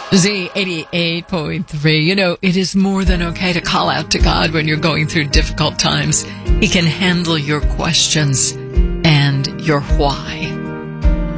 Z88.3. You know, it is more than okay to call out to God when you're going through difficult times. He can handle your questions and your why.